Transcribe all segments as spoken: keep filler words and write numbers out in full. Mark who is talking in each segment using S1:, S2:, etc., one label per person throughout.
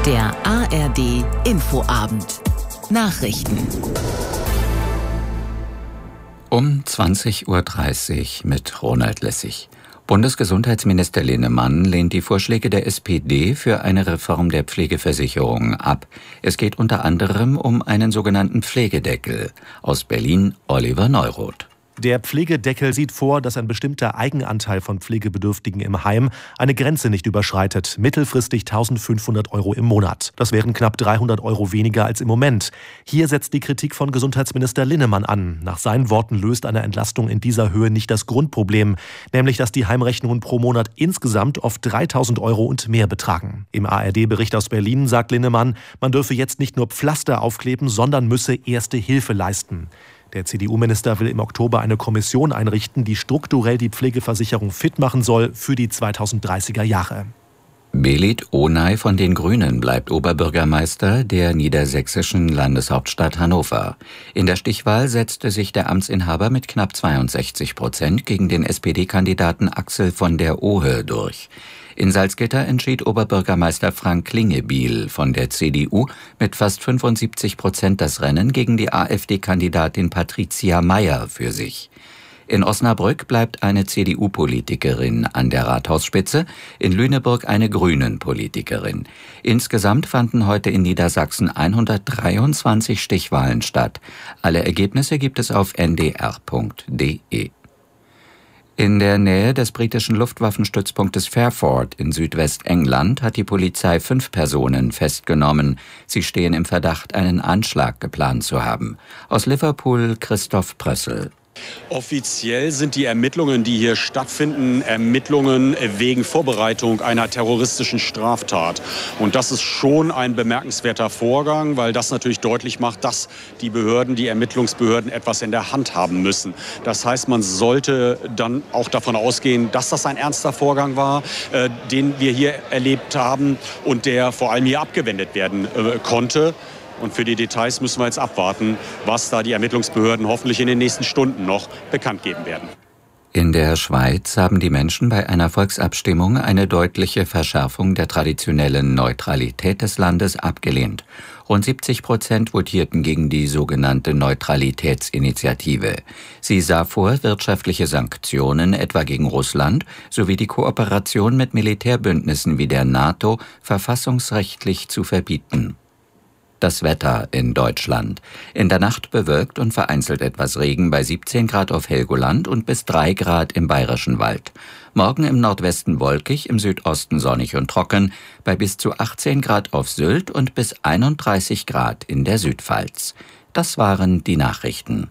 S1: Der A R D Infoabend. Nachrichten.
S2: Um zwanzig Uhr dreißig mit Ronald Lessig. Bundesgesundheitsminister Linnemann lehnt die Vorschläge der S P D für eine Reform der Pflegeversicherung ab. Es geht unter anderem um einen sogenannten Pflegedeckel. Aus Berlin Oliver Neuroth.
S3: Der Pflegedeckel sieht vor, dass ein bestimmter Eigenanteil von Pflegebedürftigen im Heim eine Grenze nicht überschreitet, mittelfristig eintausendfünfhundert Euro im Monat. Das wären knapp dreihundert Euro weniger als im Moment. Hier setzt die Kritik von Gesundheitsminister Linnemann an. Nach seinen Worten löst eine Entlastung in dieser Höhe nicht das Grundproblem, nämlich dass die Heimrechnungen pro Monat insgesamt oft dreitausend Euro und mehr betragen. Im A R D-Bericht aus Berlin sagt Linnemann, man dürfe jetzt nicht nur Pflaster aufkleben, sondern müsse erste Hilfe leisten. Der C D U-Minister will im Oktober eine Kommission einrichten, die strukturell die Pflegeversicherung fit machen soll für die zweitausenddreißiger Jahre.
S2: Belit Onay von den Grünen bleibt Oberbürgermeister der niedersächsischen Landeshauptstadt Hannover. In der Stichwahl setzte sich der Amtsinhaber mit knapp zweiundsechzig Prozent gegen den S P D-Kandidaten Axel von der Ohe durch. In Salzgitter entschied Oberbürgermeister Frank Klingebiel von der C D U mit fast fünfundsiebzig Prozent das Rennen gegen die AfD-Kandidatin Patricia Meyer für sich. In Osnabrück bleibt eine C D U-Politikerin an der Rathausspitze, in Lüneburg eine Grünen-Politikerin. Insgesamt fanden heute in Niedersachsen hundertdreiundzwanzig Stichwahlen statt. Alle Ergebnisse gibt es auf n d r punkt d e. In der Nähe des britischen Luftwaffenstützpunktes Fairford in Südwestengland hat die Polizei fünf Personen festgenommen. Sie stehen im Verdacht, einen Anschlag geplant zu haben. Aus Liverpool Christoph Prössel.
S4: Offiziell sind die Ermittlungen, die hier stattfinden, Ermittlungen wegen Vorbereitung einer terroristischen Straftat. Und das ist schon ein bemerkenswerter Vorgang, weil das natürlich deutlich macht, dass die Behörden, die Ermittlungsbehörden etwas in der Hand haben müssen. Das heißt, man sollte dann auch davon ausgehen, dass das ein ernster Vorgang war, äh, den wir hier erlebt haben und der vor allem hier abgewendet werden äh, konnte. Und für die Details müssen wir jetzt abwarten, was da die Ermittlungsbehörden hoffentlich in den nächsten Stunden noch bekannt geben werden.
S2: In der Schweiz haben die Menschen bei einer Volksabstimmung eine deutliche Verschärfung der traditionellen Neutralität des Landes abgelehnt. Rund siebzig Prozent votierten gegen die sogenannte Neutralitätsinitiative. Sie sah vor, wirtschaftliche Sanktionen etwa gegen Russland sowie die Kooperation mit Militärbündnissen wie der NATO verfassungsrechtlich zu verbieten. Das Wetter in Deutschland. In der Nacht bewölkt und vereinzelt etwas Regen bei siebzehn Grad auf Helgoland und bis drei Grad im Bayerischen Wald. Morgen im Nordwesten wolkig, im Südosten sonnig und trocken, bei bis zu achtzehn Grad auf Sylt und bis einunddreißig Grad in der Südpfalz. Das waren die Nachrichten.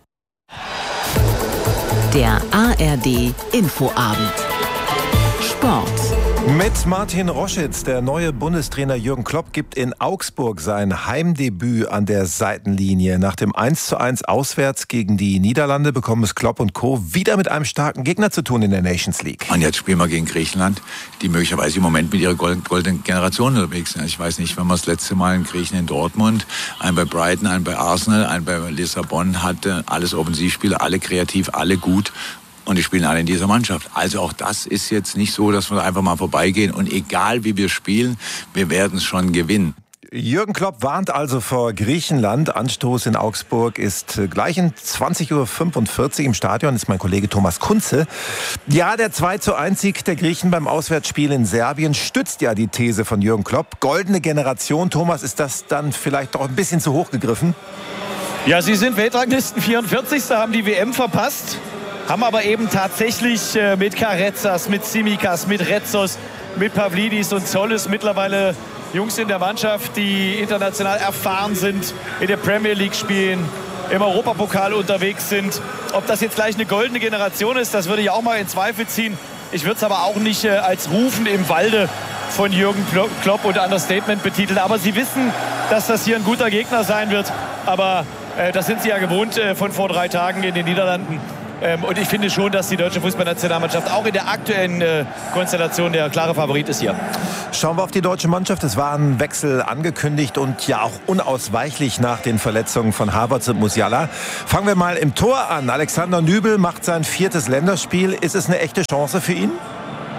S1: Der A R D Infoabend. Sport.
S5: Mit Martin Roschitz, der neue Bundestrainer Jürgen Klopp, gibt in Augsburg sein Heimdebüt an der Seitenlinie. Nach dem eins zu eins auswärts gegen die Niederlande bekommen es Klopp und Co. wieder mit einem starken Gegner zu tun in der Nations League.
S6: Und jetzt spielen wir gegen Griechenland, die möglicherweise im Moment mit ihrer goldenen Generation unterwegs sind. Ich weiß nicht, wenn man das letzte Mal einen Griechen in Dortmund, einen bei Brighton, einen bei Arsenal, einen bei Lissabon hatte, alles Offensivspieler, alle kreativ, alle gut. Und die spielen alle in dieser Mannschaft. Also auch das ist jetzt nicht so, dass wir einfach mal vorbeigehen. Und egal wie wir spielen, wir werden es schon gewinnen.
S5: Jürgen Klopp warnt also vor Griechenland. Anstoß in Augsburg ist gleich um zwanzig Uhr fünfundvierzig im Stadion. Das ist mein Kollege Thomas Kunze. Ja, der zwei zu eins Sieg der Griechen beim Auswärtsspiel in Serbien stützt ja die These von Jürgen Klopp. Goldene Generation. Thomas, ist das dann vielleicht doch ein bisschen zu hoch gegriffen?
S7: Ja, sie sind Weltranglisten vierundvierzigsten haben die W M verpasst. Haben aber eben tatsächlich äh, mit Karezas, mit Tsimikas, mit Retsos, mit Pavlidis und Zollis mittlerweile Jungs in der Mannschaft, die international erfahren sind, in der Premier League spielen, im Europapokal unterwegs sind. Ob das jetzt gleich eine goldene Generation ist, das würde ich auch mal in Zweifel ziehen. Ich würde es aber auch nicht äh, als Rufen im Walde von Jürgen Klopp und Understatement betiteln. Aber sie wissen, dass das hier ein guter Gegner sein wird. Aber äh, das sind sie ja gewohnt äh, von vor drei Tagen in den Niederlanden. Und ich finde schon, dass die deutsche Fußballnationalmannschaft auch in der aktuellen äh, Konstellation der klare Favorit ist hier.
S5: Schauen wir auf die deutsche Mannschaft. Es war ein Wechsel angekündigt und ja auch unausweichlich nach den Verletzungen von Havertz und Musiala. Fangen wir mal im Tor an. Alexander Nübel macht sein viertes Länderspiel. Ist es eine echte Chance für ihn?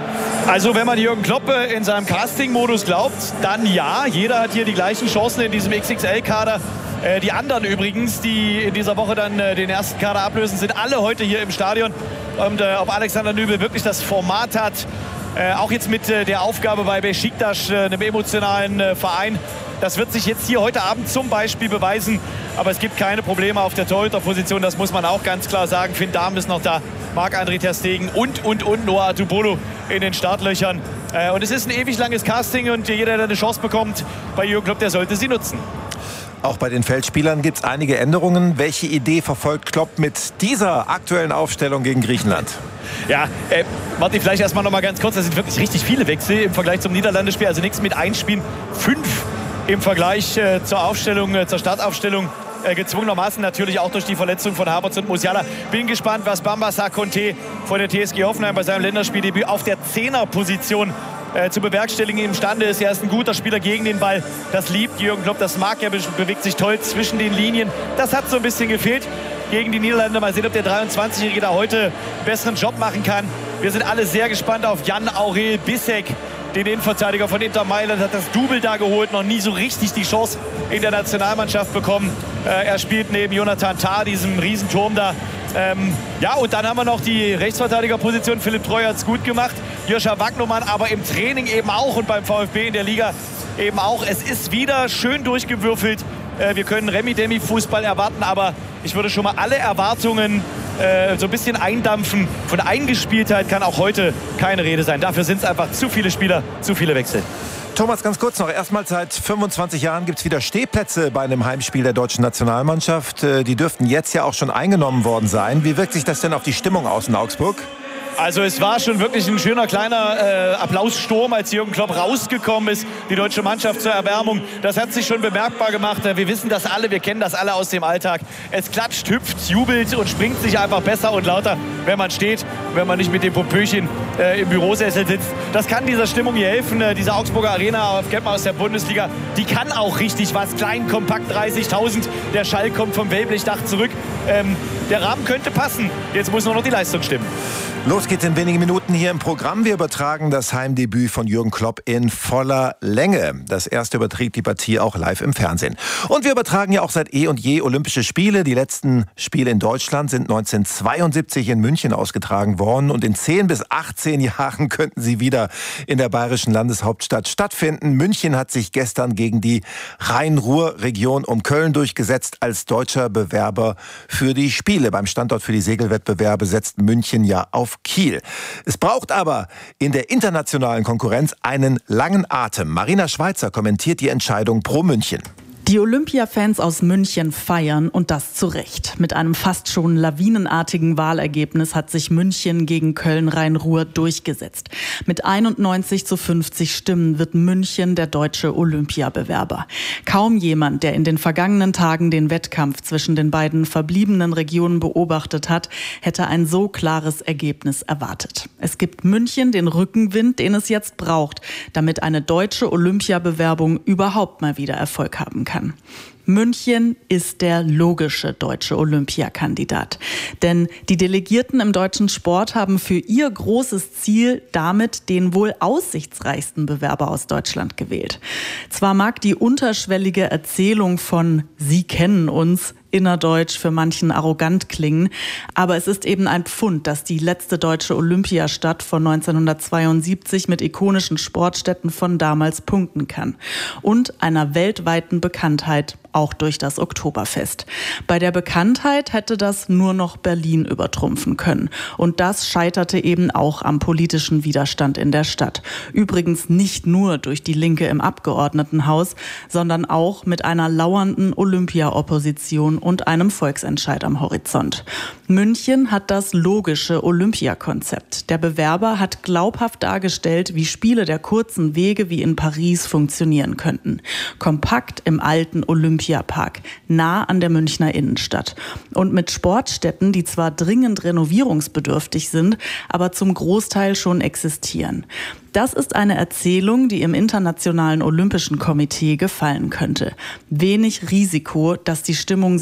S7: Also wenn man Jürgen Klopp in seinem Casting-Modus glaubt, dann ja. Jeder hat hier die gleichen Chancen in diesem X X L-Kader. Äh, die anderen übrigens, die in dieser Woche dann äh, den ersten Kader ablösen, sind alle heute hier im Stadion. Und äh, ob Alexander Nübel wirklich das Format hat, äh, auch jetzt mit äh, der Aufgabe bei Beşiktaş, äh, einem emotionalen äh, Verein, das wird sich jetzt hier heute Abend zum Beispiel beweisen. Aber es gibt keine Probleme auf der Torhüterposition, das muss man auch ganz klar sagen. Finn Dahm ist noch da, Marc-André ter Stegen und, und, und Noah Atubolo in den Startlöchern. Äh, und es ist ein ewig langes Casting und jeder, der eine Chance bekommt bei Jürgen Klopp, der sollte sie nutzen.
S5: Auch bei den Feldspielern gibt es einige Änderungen. Welche Idee verfolgt Klopp mit dieser aktuellen Aufstellung gegen Griechenland?
S7: Ja, äh, warte, vielleicht erstmal noch mal ganz kurz. Das sind wirklich richtig viele Wechsel im Vergleich zum Niederlandespiel. Also nichts mit Einspielen. Fünf im Vergleich äh, zur Aufstellung, äh, zur Startaufstellung. Äh, gezwungenermaßen natürlich auch durch die Verletzung von Havertz und Musiala. Bin gespannt, was Bamba Sarr-Conté von der T S G Hoffenheim bei seinem Länderspieldebüt auf der Zehnerposition äh, zu bewerkstelligen imstande ist. Er ist ein guter Spieler gegen den Ball. Das liebt Jürgen Klopp, das mag er, be bewegt sich toll zwischen den Linien. Das hat so ein bisschen gefehlt gegen die Niederländer. Mal sehen, ob der dreiundzwanzigjährige da heute einen besseren Job machen kann. Wir sind alle sehr gespannt auf Jan Aurel Bissek, den Innenverteidiger von Inter Mailand, hat das Double da geholt, noch nie so richtig die Chance in der Nationalmannschaft bekommen. Äh, er spielt neben Jonathan Tah, diesem Riesenturm da. Ähm, ja, und dann haben wir noch die Rechtsverteidigerposition. Philipp Treu hat es gut gemacht. Joscha Wagnumann aber im Training eben auch und beim VfB in der Liga eben auch. Es ist wieder schön durchgewürfelt. Äh, wir können Remi-Demi-Fußball erwarten, aber ich würde schon mal alle Erwartungen äh, so ein bisschen eindampfen. Von Eingespieltheit kann auch heute keine Rede sein. Dafür sind es einfach zu viele Spieler, zu viele Wechsel.
S5: Thomas, ganz kurz noch. Erstmal seit fünfundzwanzig Jahren gibt es wieder Stehplätze bei einem Heimspiel der deutschen Nationalmannschaft. Die dürften jetzt ja auch schon eingenommen worden sein. Wie wirkt sich das denn auf die Stimmung aus in Augsburg?
S7: Also es war schon wirklich ein schöner kleiner äh, Applaussturm, als Jürgen Klopp rausgekommen ist, die deutsche Mannschaft zur Erwärmung. Das hat sich schon bemerkbar gemacht. Wir wissen das alle, wir kennen das alle aus dem Alltag. Es klatscht, hüpft, jubelt und springt sich einfach besser und lauter, wenn man steht, wenn man nicht mit dem Popöchen äh, im Bürosessel sitzt. Das kann dieser Stimmung hier helfen. Äh, diese Augsburger Arena, kennt man aus der Bundesliga, die kann auch richtig was. Klein, kompakt, dreißigtausend. Der Schall kommt vom Wellblechdach zurück. Ähm, der Rahmen könnte passen. Jetzt muss nur noch die Leistung stimmen.
S5: Los geht's in wenigen Minuten hier im Programm. Wir übertragen das Heimdebüt von Jürgen Klopp in voller Länge. Das erste überträgt die Partie auch live im Fernsehen. Und wir übertragen ja auch seit eh und je Olympische Spiele. Die letzten Spiele in Deutschland sind neunzehnhundertzweiundsiebzig in München ausgetragen worden. Und in zehn bis achtzehn Jahren könnten sie wieder in der bayerischen Landeshauptstadt stattfinden. München hat sich gestern gegen die Rhein-Ruhr-Region um Köln durchgesetzt als deutscher Bewerber für die Spiele. Beim Standort für die Segelwettbewerbe setzt München ja auf Kiel. Es braucht aber in der internationalen Konkurrenz einen langen Atem. Marina Schweizer kommentiert die Entscheidung pro München.
S8: Die Olympia-Fans aus München feiern und das zu Recht. Mit einem fast schon lawinenartigen Wahlergebnis hat sich München gegen Köln-Rhein-Ruhr durchgesetzt. Mit einundneunzig zu fünfzig Stimmen wird München der deutsche Olympiabewerber. Kaum jemand, der in den vergangenen Tagen den Wettkampf zwischen den beiden verbliebenen Regionen beobachtet hat, hätte ein so klares Ergebnis erwartet. Es gibt München den Rückenwind, den es jetzt braucht, damit eine deutsche Olympiabewerbung überhaupt mal wieder Erfolg haben kann. München ist der logische deutsche Olympiakandidat. Denn die Delegierten im deutschen Sport haben für ihr großes Ziel damit den wohl aussichtsreichsten Bewerber aus Deutschland gewählt. Zwar mag die unterschwellige Erzählung von „Sie kennen uns" innerdeutsch für manchen arrogant klingen, aber es ist eben ein Pfund, dass die letzte deutsche Olympiastadt von neunzehnhundertzweiundsiebzig mit ikonischen Sportstätten von damals punkten kann und einer weltweiten Bekanntheit auch durch das Oktoberfest. Bei der Bekanntheit hätte das nur noch Berlin übertrumpfen können. Und das scheiterte eben auch am politischen Widerstand in der Stadt. Übrigens nicht nur durch die Linke im Abgeordnetenhaus, sondern auch mit einer lauernden Olympia-Opposition und einem Volksentscheid am Horizont. München hat das logische Olympiakonzept. Der Bewerber hat glaubhaft dargestellt, wie Spiele der kurzen Wege wie in Paris funktionieren könnten. Kompakt im alten Olympiapark, nah an der Münchner Innenstadt. Und mit Sportstätten, die zwar dringend renovierungsbedürftig sind, aber zum Großteil schon existieren. Das ist eine Erzählung, die im Internationalen Olympischen Komitee gefallen könnte. Wenig Risiko, dass die Stimmung sich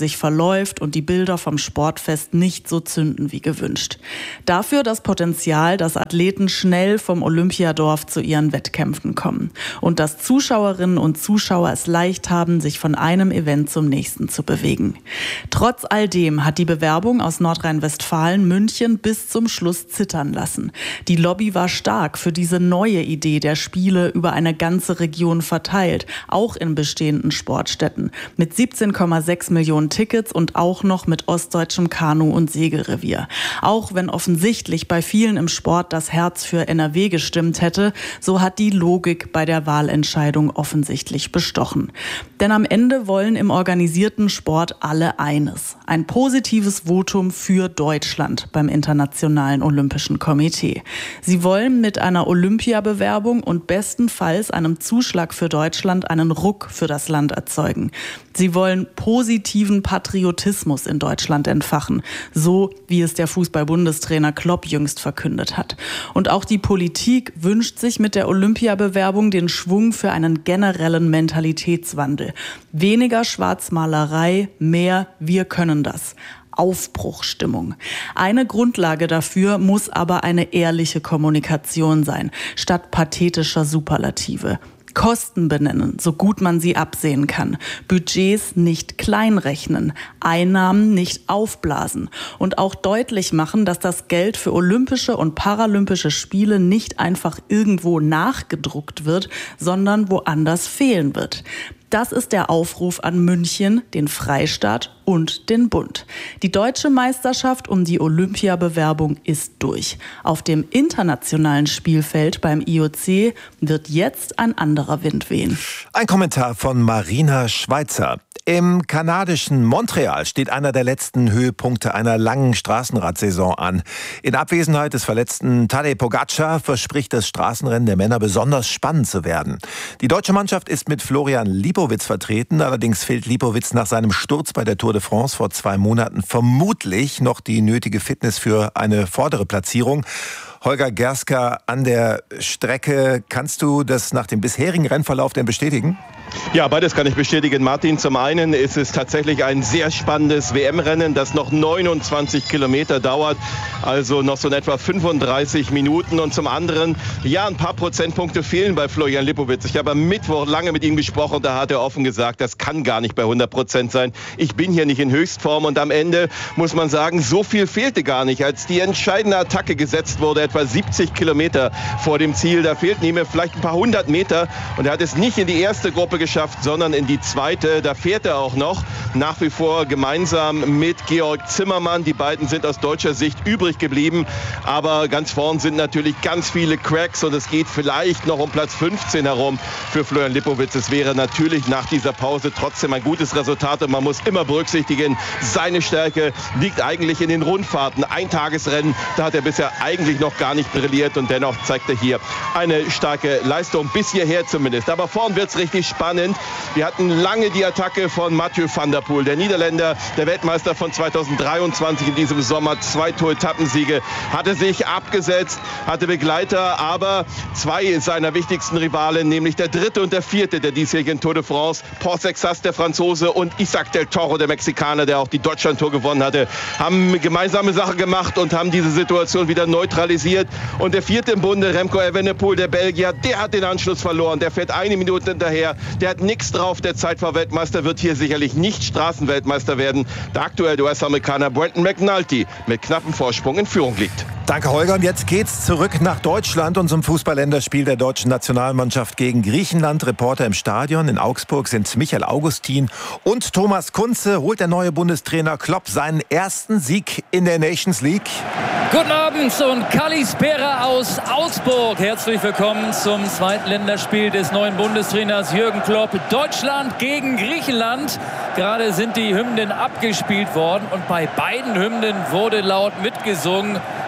S8: sich verläuft und die Bilder vom Sportfest nicht so zünden wie gewünscht. Dafür das Potenzial, dass Athleten schnell vom Olympiadorf zu ihren Wettkämpfen kommen und dass Zuschauerinnen und Zuschauer es leicht haben, sich von einem Event zum nächsten zu bewegen. Trotz all dem hat die Bewerbung aus Nordrhein-Westfalen München bis zum Schluss zittern lassen. Die Lobby war stark für diese neue Idee der Spiele über eine ganze Region verteilt, auch in bestehenden Sportstätten, mit siebzehn Komma sechs Millionen Tickets und auch noch mit ostdeutschem Kanu- und Segelrevier. Auch wenn offensichtlich bei vielen im Sport das Herz für N R W gestimmt hätte, so hat die Logik bei der Wahlentscheidung offensichtlich bestochen. Denn am Ende wollen im organisierten Sport alle eines: ein positives Votum für Deutschland beim Internationalen Olympischen Komitee. Sie wollen mit einer Olympiabewerbung und bestenfalls einem Zuschlag für Deutschland einen Ruck für das Land erzeugen. Sie wollen positiven Patriotismus in Deutschland entfachen, so wie es der Fußball-Bundestrainer Klopp jüngst verkündet hat. Und auch die Politik wünscht sich mit der Olympiabewerbung den Schwung für einen generellen Mentalitätswandel. Weniger Schwarzmalerei, mehr wir können das. Aufbruchstimmung. Eine Grundlage dafür muss aber eine ehrliche Kommunikation sein, statt pathetischer Superlative. Kosten benennen, so gut man sie absehen kann. Budgets nicht kleinrechnen, Einnahmen nicht aufblasen und auch deutlich machen, dass das Geld für Olympische und Paralympische Spiele nicht einfach irgendwo nachgedruckt wird, sondern woanders fehlen wird. Das ist der Aufruf an München, den Freistaat und den Bund. Die deutsche Meisterschaft um die Olympiabewerbung ist durch. Auf dem internationalen Spielfeld beim I O C wird jetzt ein anderer Wind wehen.
S5: Ein Kommentar von Marina Schweizer. Im kanadischen Montreal steht einer der letzten Höhepunkte einer langen Straßenradsaison an. In Abwesenheit des verletzten Tadej Pogačar verspricht das Straßenrennen der Männer besonders spannend zu werden. Die deutsche Mannschaft ist mit Florian Lipowitz vertreten. Allerdings fehlt Lipowitz nach seinem Sturz bei der Tour de France vor zwei Monaten vermutlich noch die nötige Fitness für eine vordere Platzierung. Holger Gerska an der Strecke. Kannst du das nach dem bisherigen Rennverlauf denn bestätigen?
S9: Ja, beides kann ich bestätigen, Martin. Zum einen ist es tatsächlich ein sehr spannendes W M-Rennen, das noch neunundzwanzig Kilometer dauert, also noch so in etwa fünfunddreißig Minuten. Und zum anderen, ja, ein paar Prozentpunkte fehlen bei Florian Lipowitz. Ich habe am Mittwoch lange mit ihm gesprochen, da hat er offen gesagt, das kann gar nicht bei hundert Prozent sein. Ich bin hier nicht in Höchstform und am Ende muss man sagen, so viel fehlte gar nicht. Als die entscheidende Attacke gesetzt wurde, etwa siebzig Kilometer vor dem Ziel, da fehlten ihm vielleicht ein paar hundert Meter und er hat es nicht in die erste Gruppe geschafft, sondern in die zweite. Da fährt er auch noch nach wie vor gemeinsam mit Georg Zimmermann. Die beiden sind aus deutscher Sicht übrig geblieben, aber ganz vorn sind natürlich ganz viele Cracks und es geht vielleicht noch um Platz fünfzehn herum für Florian Lipowitz. Es wäre natürlich nach dieser Pause trotzdem ein gutes Resultat und man muss immer berücksichtigen, seine Stärke liegt eigentlich in den Rundfahrten. Eintagesrennen, da hat er bisher eigentlich noch gar nicht brilliert und dennoch zeigt er hier eine starke Leistung, bis hierher zumindest. Aber vorn wird es richtig spannend. Wir hatten lange die Attacke von Mathieu van der Poel, der Niederländer, der Weltmeister von zweitausenddreiundzwanzig in diesem Sommer, zwei Tour-Etappensiege, hatte sich abgesetzt, hatte Begleiter, aber zwei seiner wichtigsten Rivalen, nämlich der dritte und der vierte der diesjährigen Tour de France, Port Sexas, der Franzose, und Isaac del Toro, der Mexikaner, der auch die Deutschland-Tour gewonnen hatte, haben gemeinsame Sache gemacht und haben diese Situation wieder neutralisiert. Und der vierte im Bunde, Remco Evenepoel, der Belgier, der hat den Anschluss verloren, der fährt eine Minute hinterher, der hat nichts drauf, der Zeitfahrweltmeister wird hier sicherlich nicht Straßenweltmeister werden. Der aktuelle U S-Amerikaner Brenton McNulty mit knappem Vorsprung in Führung liegt.
S5: Danke, Holger. Und jetzt geht's zurück nach Deutschland und zum Fußballländerspiel der deutschen Nationalmannschaft gegen Griechenland. Reporter im Stadion in Augsburg sind Michael Augustin und Thomas Kunze. Holt der neue Bundestrainer Klopp seinen ersten Sieg in der Nations League?
S10: Guten Abend und Kalispera aus Augsburg. Herzlich willkommen zum zweiten Länderspiel des neuen Bundestrainers Jürgen Klopp. Deutschland gegen Griechenland. Gerade sind die Hymnen abgespielt worden und bei beiden Hymnen wurde laut mitgesungen.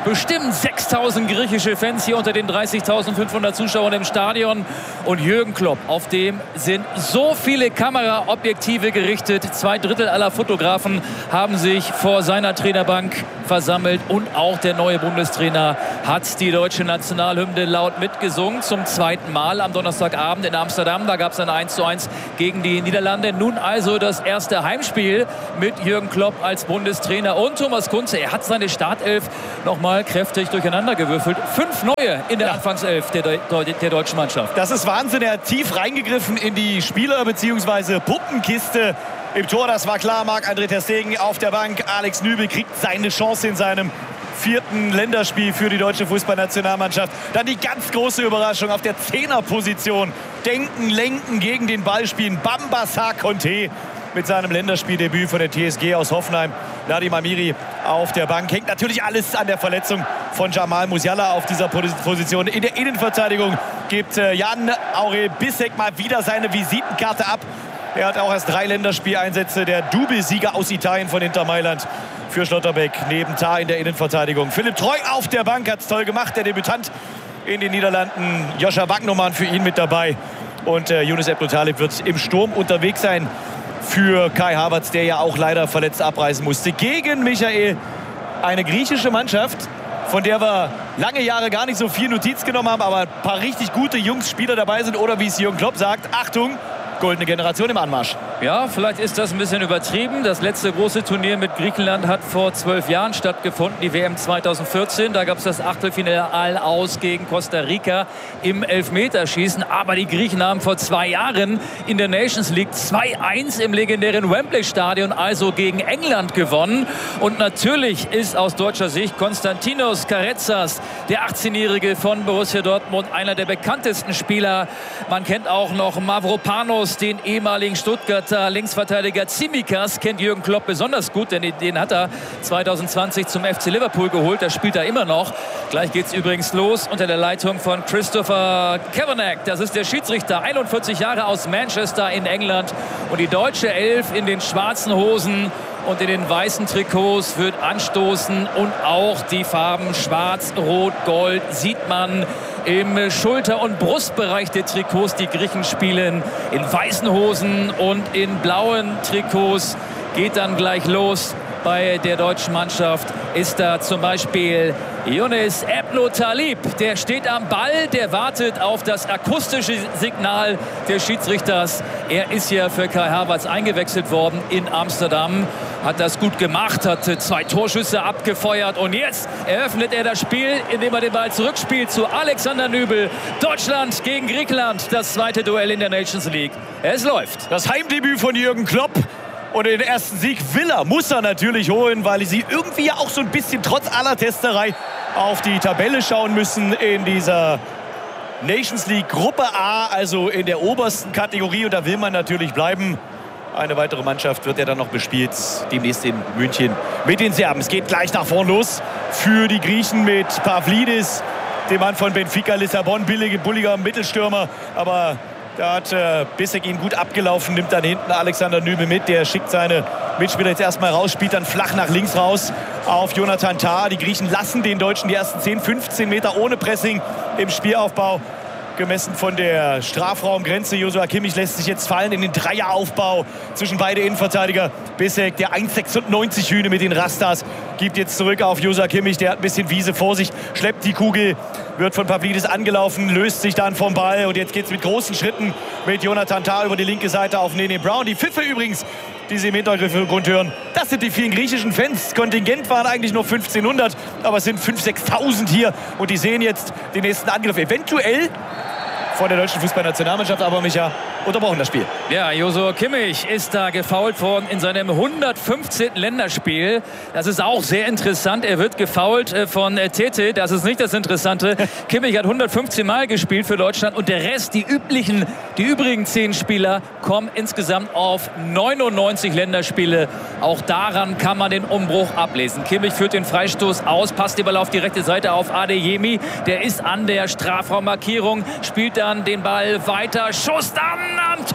S10: bestimmt sechstausend griechische Fans hier unter den dreißigtausendfünfhundert Zuschauern im Stadion. Und Jürgen Klopp, auf dem sind so viele Kameraobjektive gerichtet. Zwei Drittel aller Fotografen haben sich vor seiner Trainerbank versammelt. Und auch der neue Bundestrainer hat die deutsche Nationalhymne laut mitgesungen. Zum zweiten Mal am Donnerstagabend in Amsterdam. Da gab es ein eins zu eins gegen die Niederlande. Nun also das erste Heimspiel mit Jürgen Klopp als Bundestrainer. Und Thomas Kunze, er hat seine Startelf nochmal kräftig durcheinander gewürfelt. Fünf neue in der ja. Anfangself der, der, der deutschen Mannschaft.
S7: Das ist Wahnsinn. Er hat tief reingegriffen in die Spieler- bzw. Puppenkiste im Tor. Das war klar. Marc-André ter Stegen auf der Bank. Alex Nübel kriegt seine Chance in seinem vierten Länderspiel für die deutsche Fußballnationalmannschaft. Dann die ganz große Überraschung auf der Zehnerposition. Denken, lenken, gegen den Ball spielen. Bamba Sarr-Conte mit seinem Länderspieldebüt von der T S G aus Hoffenheim. Nadim Amiri auf der Bank. Hängt natürlich alles an der Verletzung von Jamal Musiala auf dieser Position. In der Innenverteidigung gibt Jan Aurel Bissek mal wieder seine Visitenkarte ab. Er hat auch erst drei Länderspieleinsätze. Der Doublesieger aus Italien von Inter Mailand für Schlotterbeck neben Tah in der Innenverteidigung. Philipp Treu auf der Bank, hat es toll gemacht. Der Debütant in den Niederlanden. Joscha Wagnumann für ihn mit dabei. Und äh, Yunus Abdul-Talib wird im Sturm unterwegs sein für Kai Havertz, der ja auch leider verletzt abreisen musste. Gegen Michael, eine griechische Mannschaft, von der wir lange Jahre gar nicht so viel Notiz genommen haben, aber ein paar richtig gute Jungs, Spieler dabei sind. Oder wie es Jürgen Klopp sagt, Achtung, goldene Generation im Anmarsch.
S10: Ja, vielleicht ist das ein bisschen übertrieben. Das letzte große Turnier mit Griechenland hat vor zwölf Jahren stattgefunden, die W M zweitausendvierzehn. Da gab es das Achtelfinale aus gegen Costa Rica im Elfmeterschießen. Aber die Griechen haben vor zwei Jahren in der Nations League zwei eins im legendären Wembley-Stadion, also gegen England, gewonnen. Und natürlich ist aus deutscher Sicht Konstantinos Karetzas, der achtzehnjährige von Borussia Dortmund, einer der bekanntesten Spieler. Man kennt auch noch Mavropanos, den ehemaligen Stuttgarter Linksverteidiger. Tsimikas kennt Jürgen Klopp besonders gut, denn den hat er zweitausendzwanzig zum F C Liverpool geholt. Da spielt er immer noch. Gleich geht es übrigens los unter der Leitung von Christopher Kavanagh. Das ist der Schiedsrichter, einundvierzig Jahre aus Manchester in England. Und die deutsche Elf in den schwarzen Hosen und in den weißen Trikots wird anstoßen. Und auch die Farben schwarz, rot, gold sieht man im Schulter- und Brustbereich der Trikots. Die Griechen spielen in weißen Hosen und in blauen Trikots. Geht dann gleich los. Bei der deutschen Mannschaft ist da zum Beispiel Yunus Abdul-Talib. Der steht am Ball, der wartet auf das akustische Signal des Schiedsrichters. Er ist ja für Kai Havertz eingewechselt worden in Amsterdam. Hat das gut gemacht, hat zwei Torschüsse abgefeuert. Und jetzt eröffnet er das Spiel, indem er den Ball zurückspielt zu Alexander Nübel. Deutschland gegen Griechenland, das zweite Duell in der Nations League. Es läuft.
S7: Das Heimdebüt von Jürgen Klopp. Und den ersten Sieg will er, muss er natürlich holen, weil sie irgendwie ja auch so ein bisschen trotz aller Testerei auf die Tabelle schauen müssen in dieser Nations League Gruppe A, also in der obersten Kategorie. Und da will man natürlich bleiben. Eine weitere Mannschaft wird ja dann noch bespielt, demnächst in München mit den Serben. Es geht gleich nach vorn los für die Griechen mit Pavlidis, dem Mann von Benfica Lissabon, billige, bulliger Mittelstürmer, aber da hat äh, Bissek ihn gut abgelaufen, nimmt dann hinten Alexander Nübel mit. Der schickt seine Mitspieler jetzt erstmal raus, spielt dann flach nach links raus auf Jonathan Tah. Die Griechen lassen den Deutschen die ersten zehn, fünfzehn Meter ohne Pressing im Spielaufbau. Gemessen von der Strafraumgrenze. Joshua Kimmich lässt sich jetzt fallen in den Dreieraufbau zwischen beide Innenverteidiger. Bissek, der eins Komma sechsundneunzig Hühne mit den Rastas, gibt jetzt zurück auf Joshua Kimmich. Der hat ein bisschen Wiese vor sich, schleppt die Kugel, wird von Pavlidis angelaufen, löst sich dann vom Ball. Und jetzt geht es mit großen Schritten mit Jonathan Tah über die linke Seite auf Nene Brown. Die Pfiffe übrigens, die Sie im Hintergrund hören, das sind die vielen griechischen Fans. Das Kontingent waren eigentlich nur fünfzehnhundert, aber es sind fünftausend, sechstausend hier. Und die sehen jetzt den nächsten Angriff. Eventuell von der deutschen Fußballnationalmannschaft, aber Micha, unterbrochen das Spiel.
S10: Ja, Joshua Kimmich ist da gefoult worden in seinem hundertfünfzehnten Länderspiel. Das ist auch sehr interessant. Er wird gefoult von Tete. Das ist nicht das Interessante. Kimmich hat hundertfünfzehn Mal gespielt für Deutschland und der Rest, die üblichen, die übrigen zehn Spieler, kommen insgesamt auf neunundneunzig Länderspiele. Auch daran kann man den Umbruch ablesen. Kimmich führt den Freistoß aus, passt den Ball auf die rechte Seite auf Adeyemi. Der ist an der Strafraummarkierung, spielt dann den Ball weiter. Schuss dann am Tor vorbei.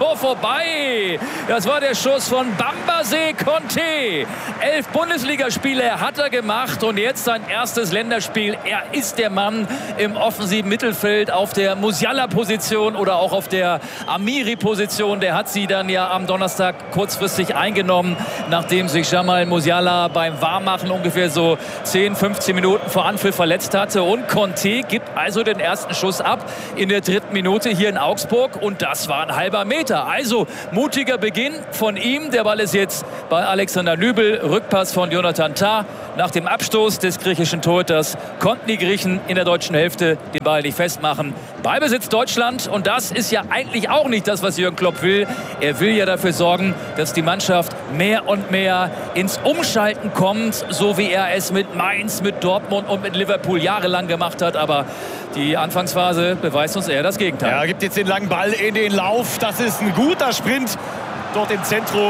S10: vorbei. Das war der Schuss von Bambasé Conté. Elf Bundesligaspiele hat er gemacht und jetzt sein erstes Länderspiel. Er ist der Mann im offensiven Mittelfeld auf der Musiala-Position oder auch auf der Amiri-Position. Der hat sie dann ja am Donnerstag kurzfristig eingenommen, nachdem sich Jamal Musiala beim Warmmachen ungefähr so zehn, fünfzehn Minuten vor Anpfiff verletzt hatte. Und Conté gibt also den ersten Schuss ab in der dritten Minute hier in Augsburg. Und das war ein halber Meter. Also mutiger Beginn von ihm. Der Ball ist jetzt bei Alexander Nübel. Rückpass von Jonathan Tah. Nach dem Abstoß des griechischen Torhüters konnten die Griechen in der deutschen Hälfte den Ball nicht festmachen. Ballbesitz Deutschland. Und das ist ja eigentlich auch nicht das, was Jürgen Klopp will. Er will ja dafür sorgen, dass die Mannschaft mehr und mehr ins Umschalten kommt, so wie er es mit Mainz, mit Dortmund und mit Liverpool jahrelang gemacht hat. Aber die Anfangsphase beweist uns eher das Gegenteil.
S7: Er gibt jetzt den langen Ball in den Lauf. Das ist ein guter Sprint dort im Zentrum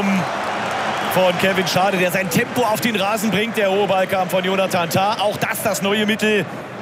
S7: von Kevin Schade, der sein Tempo auf den Rasen bringt. Der hohe Ball kam von Jonathan Tah. Auch das das neue Mittel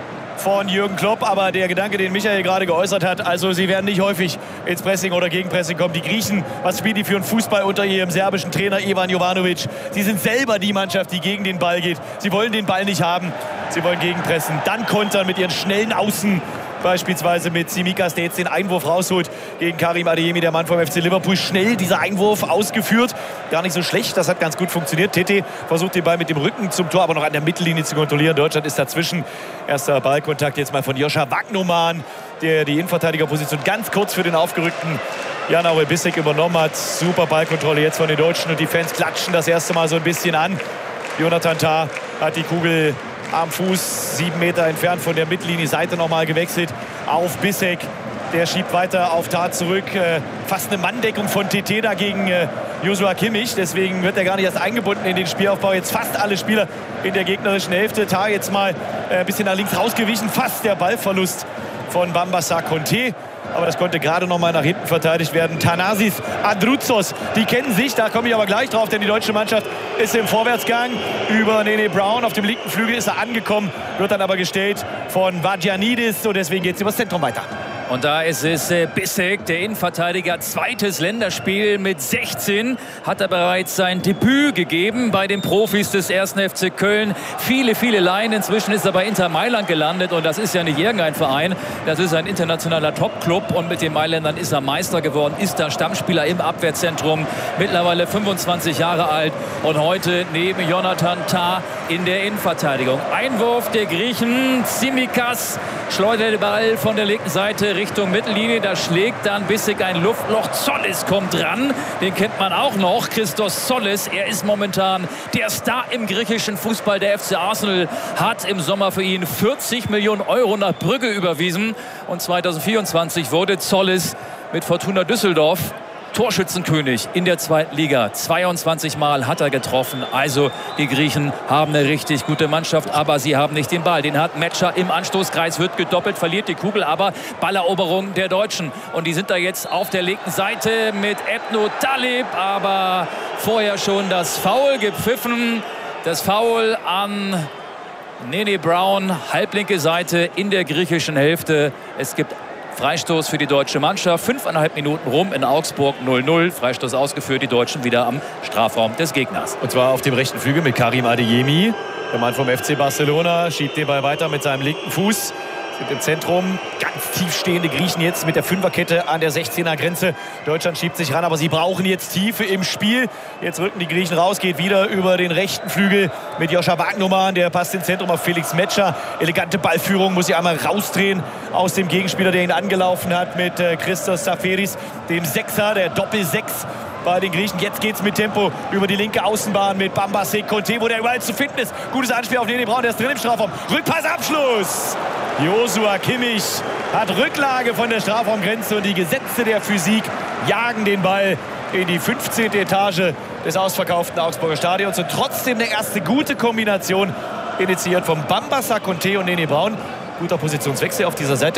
S7: von Jürgen Klopp. Aber der Gedanke, den Michael gerade geäußert hat, also sie werden nicht häufig ins Pressing oder Gegenpressing kommen. Die Griechen, was spielen die für einen Fußball unter ihrem serbischen Trainer Ivan Jovanovic? Sie sind selber die Mannschaft, die gegen den Ball geht. Sie wollen den Ball nicht haben. Sie wollen gegenpressen. Dann kontern mit ihren schnellen Außen. Beispielsweise mit Tsimikas, der jetzt den Einwurf rausholt gegen Karim Adeyemi, der Mann vom F C Liverpool. Schnell dieser Einwurf ausgeführt. Gar nicht so schlecht, das hat ganz gut funktioniert. Tete versucht den Ball mit dem Rücken zum Tor, aber noch an der Mittellinie zu kontrollieren. Deutschland ist dazwischen. Erster Ballkontakt jetzt mal von Joscha Wagnumann, der die Innenverteidigerposition ganz kurz für den aufgerückten Jan-Aurel Bissek übernommen hat. Super Ballkontrolle jetzt von den Deutschen und die Fans klatschen das erste Mal so ein bisschen an. Jonathan Tah hat die Kugel am Fuß, sieben Meter entfernt von der Mittellinie, Seite nochmal gewechselt auf Bissek. Der schiebt weiter auf Tah zurück. Äh, fast eine Manndeckung von T T da gegen äh, Joshua Kimmich. Deswegen wird er gar nicht erst eingebunden in den Spielaufbau. Jetzt fast alle Spieler in der gegnerischen Hälfte. Tah jetzt mal ein äh, bisschen nach links rausgewichen. Fast der Ballverlust von Bambasé Conté. Aber das konnte gerade noch mal nach hinten verteidigt werden. Thanasis Androutsos, die kennen sich, da komme ich aber gleich drauf, denn die deutsche Mannschaft ist im Vorwärtsgang. Über Nene Brown auf dem linken Flügel ist er angekommen, wird dann aber gestellt von Vadjanidis und deswegen geht es übers Zentrum weiter.
S10: Und da ist es äh, Bissek, der Innenverteidiger, zweites Länderspiel mit sechzehn. Hat er bereits sein Debüt gegeben bei den Profis des ersten F C Köln. Viele, viele Leihen. Inzwischen ist er bei Inter Mailand gelandet. Und das ist ja nicht irgendein Verein. Das ist ein internationaler Top-Club. Und mit den Mailändern ist er Meister geworden. Ist da Stammspieler im Abwehrzentrum. Mittlerweile fünfundzwanzig Jahre alt. Und heute neben Jonathan Tah in der Innenverteidigung. Einwurf der Griechen. Tsimikas schleudert den Ball von der linken Seite Richtung Mittellinie, da schlägt dann Bissek ein Luftloch. Zollis kommt dran, den kennt man auch noch, Christos Zollis. Er ist momentan der Star im griechischen Fußball. Der F C Arsenal hat im Sommer für ihn vierzig Millionen Euro nach Brügge überwiesen. Und zweitausendvierundzwanzig wurde Zollis mit Fortuna Düsseldorf Torschützenkönig in der zweiten Liga. zweiundzwanzig Mal hat er getroffen. Also die Griechen haben eine richtig gute Mannschaft, aber sie haben nicht den Ball. Den hat Metscher im Anstoßkreis, wird gedoppelt, verliert die Kugel, aber Balleroberung der Deutschen. Und die sind da jetzt auf der linken Seite mit Ebno Talib, aber vorher schon das Foul gepfiffen. Das Foul an Nene Brown, halblinke Seite in der griechischen Hälfte. Es gibt Freistoß für die deutsche Mannschaft. Fünfeinhalb Minuten rum in Augsburg, null null. Freistoß ausgeführt, die Deutschen wieder am Strafraum des Gegners.
S7: Und zwar auf dem rechten Flügel mit Karim Adeyemi. Der Mann vom F C Barcelona schiebt den Ball weiter mit seinem linken Fuß. Sind im Zentrum ganz tief stehende Griechen jetzt mit der Fünferkette an der sechzehner Grenze. Deutschland schiebt sich ran, aber sie brauchen jetzt Tiefe im Spiel. Jetzt rücken die Griechen raus, geht wieder über den rechten Flügel mit Joscha Wagnumann. Der passt ins Zentrum auf Felix Metscher. Elegante Ballführung, muss sie einmal rausdrehen aus dem Gegenspieler, der ihn angelaufen hat mit äh, Christos Saferis, dem Sechser, der Doppel-Sechs bei den Griechen. Jetzt geht's mit Tempo über die linke Außenbahn mit Bambasé Conté, wo der überall zu finden ist. Gutes Anspiel auf Nene Brown, der ist drin im Strafraum. Rückpassabschluss. Joshua Kimmich hat Rücklage von der Strafraumgrenze und die Gesetze der Physik jagen den Ball in die fünfzehnte Etage des ausverkauften Augsburger Stadions. Und trotzdem eine erste gute Kombination initiiert von Bambasé Conté und Nene Brown. Guter Positionswechsel auf dieser Seite.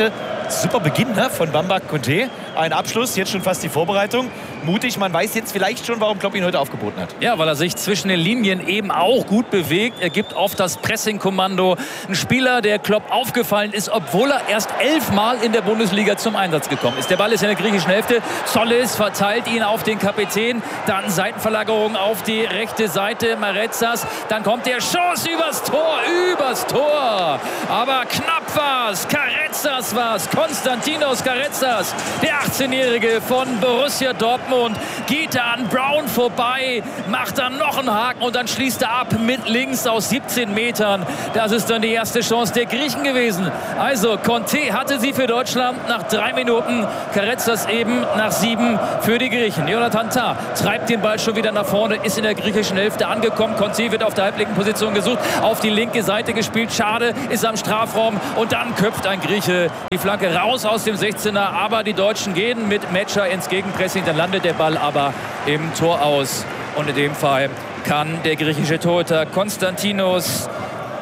S7: Super Beginn, ne, von Bamba Conté. Ein Abschluss, jetzt schon fast die Vorbereitung. Mutig, man weiß jetzt vielleicht schon, warum Klopp ihn heute aufgeboten hat.
S10: Ja, weil er sich zwischen den Linien eben auch gut bewegt. Er gibt auf das Pressing-Kommando. Ein Spieler, der Klopp aufgefallen ist, obwohl er erst elfmal in der Bundesliga zum Einsatz gekommen ist. Der Ball ist in der griechischen Hälfte. Solis verteilt ihn auf den Kapitän. Dann Seitenverlagerung auf die rechte Seite Marezas. Dann kommt der Schuss übers Tor, übers Tor. Aber knapp war's. Carrezzas war's. Konstantinos Carrezzas, der achtzehnjährige von Borussia Dortmund, geht da an Brown vorbei, macht dann noch einen Haken und dann schließt er ab mit links aus siebzehn Metern. Das ist dann die erste Chance der Griechen gewesen. Also Conté hatte sie für Deutschland nach drei Minuten, Carrezzas eben nach sieben für die Griechen. Jonathan Tah treibt den Ball schon wieder nach vorne, ist in der griechischen Hälfte angekommen. Conté wird auf der halblinken Position gesucht, auf die linke Seite gespielt. Schade, ist am Strafraum und dann köpft ein Grieche die Flanke raus aus dem sechzehner. Aber die Deutschen gehen mit Metscher ins Gegenpressing, dann landet der Ball aber im Tor aus. Und in dem Fall kann der griechische Torhüter Konstantinos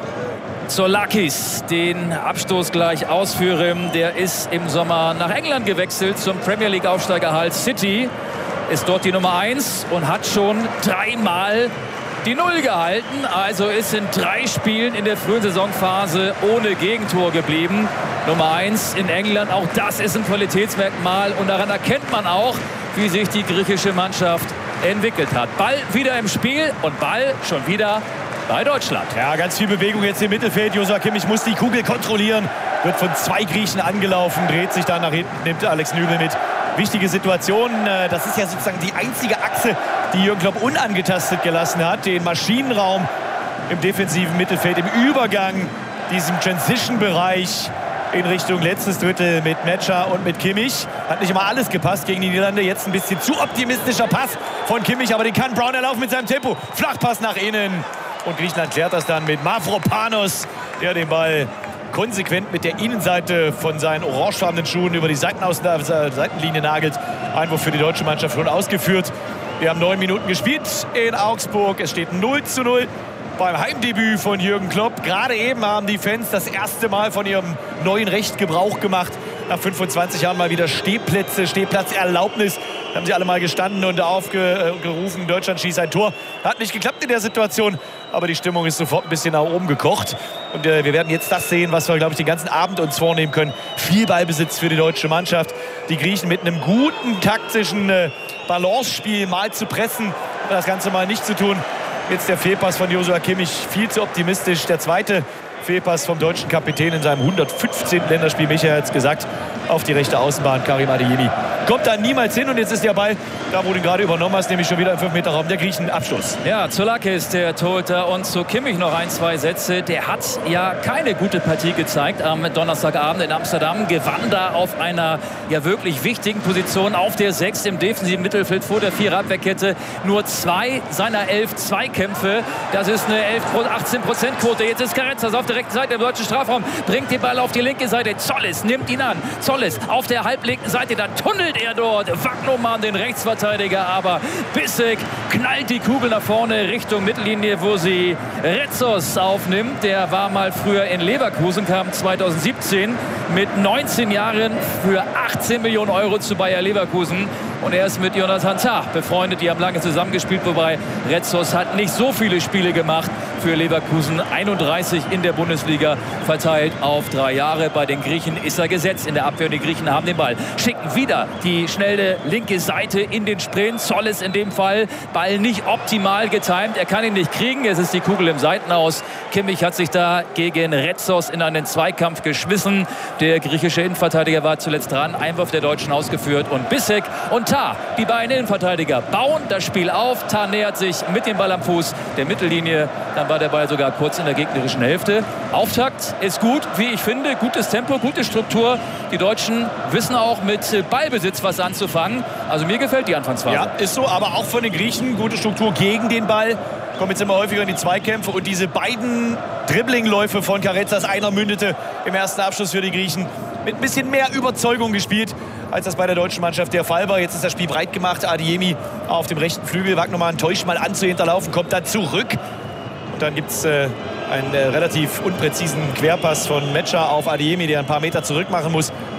S10: Zoulakis den Abstoß gleich ausführen. Der ist im Sommer nach England gewechselt zum Premier League Aufsteiger Hull City. Ist dort die Nummer eins und hat schon dreimal die Null gehalten. Also ist in drei Spielen in der frühen Saisonphase ohne Gegentor geblieben. Nummer eins in England, auch das ist ein Qualitätsmerkmal. Und daran erkennt man auch, wie sich die griechische Mannschaft entwickelt hat. Ball wieder im Spiel und Ball schon wieder bei Deutschland.
S7: Ja, ganz viel Bewegung jetzt im Mittelfeld. Joshua Kimmich muss die Kugel kontrollieren. Wird von zwei Griechen angelaufen, dreht sich dann nach hinten, nimmt Alex Nübel mit. Wichtige Situation. Das ist ja sozusagen die einzige Achse, die Jürgen Klopp unangetastet gelassen hat. Den Maschinenraum im defensiven Mittelfeld, im Übergang, diesem Transition-Bereich in Richtung letztes Drittel mit Metscher und mit Kimmich. Hat nicht immer alles gepasst gegen die Niederlande. Jetzt ein bisschen zu optimistischer Pass von Kimmich, aber den kann Brown erlaufen mit seinem Tempo. Flachpass nach innen. Und Griechenland klärt das dann mit Mavropanos, der den Ball konsequent mit der Innenseite von seinen orangefarbenen Schuhen über die Seitenaus Seitenlinie nagelt. Einwurf für die deutsche Mannschaft schon ausgeführt. Wir haben neun Minuten gespielt in Augsburg. Es steht null zu null beim Heimdebüt von Jürgen Klopp. Gerade eben haben die Fans das erste Mal von ihrem neuen Recht Gebrauch gemacht. Nach fünfundzwanzig Jahren mal wieder Stehplätze, Stehplatzerlaubnis. Haben sie alle mal gestanden und aufgerufen, Deutschland schießt ein Tor. Hat nicht geklappt in der Situation, aber die Stimmung ist sofort ein bisschen nach oben gekocht. Und äh, wir werden jetzt das sehen, was wir, glaube ich, den ganzen Abend uns vornehmen können. Viel Ballbesitz für die deutsche Mannschaft. Die Griechen mit einem guten taktischen äh, Balance-Spiel mal zu pressen, das Ganze mal nicht zu tun. Jetzt der Fehlpass von Joshua Kimmich, viel zu optimistisch. Der zweite Fehlpass vom deutschen Kapitän in seinem hundertfünfzehnten Länderspiel. Michael hat es gesagt, auf die rechte Außenbahn, Karim Adeyemi. Kommt da niemals hin und jetzt ist der Ball, da wo du ihn gerade übernommen hast, nämlich schon wieder im fünf Meter Raum der Griechen. Abschluss.
S10: Ja, Zoulakis, der Torhüter, und zu Kimmich noch ein, zwei Sätze. Der hat ja keine gute Partie gezeigt am Donnerstagabend in Amsterdam. Gewann da auf einer ja wirklich wichtigen Position auf der sechs im defensiven Mittelfeld vor der Viererabwehrkette. Nur zwei seiner elf Zweikämpfe. Das ist eine achtzehn Prozent Quote. Jetzt ist Carrezzas auf der rechten Seite im deutschen Strafraum. Bringt den Ball auf die linke Seite. Zolis nimmt ihn an. Zolis auf der halblinken Seite. Dann tunnelt er dort. Wagnumann, den Rechtsverteidiger. Aber Bissek knallt die Kugel nach vorne Richtung Mittellinie, wo sie Retzos aufnimmt. Der war mal früher in Leverkusen, kam zweitausendsiebzehn mit neunzehn Jahren für achtzehn Millionen Euro zu Bayer Leverkusen. Und er ist mit Jonathan Tah befreundet. Die haben lange zusammengespielt, wobei Retzos hat nicht so viele Spiele gemacht für Leverkusen. einunddreißig in der Bundesliga, verteilt auf drei Jahre. Bei den Griechen ist er gesetzt in der Abwehr. Und die Griechen haben den Ball. Schicken wieder die schnelle linke Seite in den Sprint. Zolis in dem Fall. Ball nicht optimal getimt. Er kann ihn nicht kriegen. Es ist die Kugel im Seitenaus. Kimmich hat sich da gegen Retzos in einen Zweikampf geschmissen. Der griechische Innenverteidiger war zuletzt dran. Einwurf der Deutschen ausgeführt. Und Bissek und Tah, die beiden Innenverteidiger, bauen das Spiel auf. Tah nähert sich mit dem Ball am Fuß der Mittellinie. Dann war der Ball sogar kurz in der gegnerischen Hälfte. Auftakt ist gut, wie ich finde. Gutes Tempo, gute Struktur. Die Deutschen wissen auch mit Ballbesitz was anzufangen. Also mir gefällt die Anfangsphase.
S7: Ja, ist so, aber auch von den Griechen gute Struktur gegen den Ball. Kommen jetzt immer häufiger in die Zweikämpfe. Und diese beiden Dribbling-Läufe von Carrezzas, einer mündete im ersten Abschluss für die Griechen. Mit ein bisschen mehr Überzeugung gespielt, als das bei der deutschen Mannschaft der Fall war. Jetzt ist das Spiel breit gemacht. Adeyemi auf dem rechten Flügel. Wagt nochmal enttäuscht mal an zu hinterlaufen, kommt dann zurück. Und dann gibt es äh, einen äh, relativ unpräzisen Querpass von Metscher auf Adeyemi, der ein paar Meter zurück machen muss.